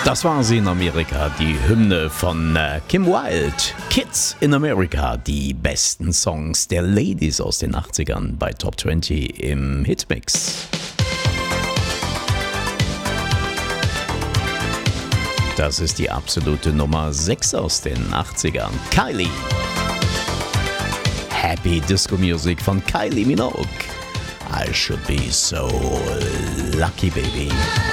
Das war sie in Amerika, die Hymne von Kim Wilde. Kids in America, die besten Songs der Ladies aus den 80ern bei Top 20 im Hitmix. Das ist die absolute Nummer 6 aus den 80ern. Kylie. Happy Disco Music von Kylie Minogue. I should be so lucky, baby.